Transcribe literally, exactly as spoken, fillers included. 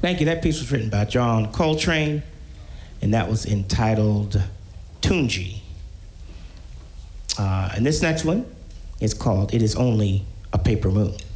Thank you. That piece was written by John Coltrane, and that was entitled Tunji. Uh, and this next one is called It Is Only a Paper Moon.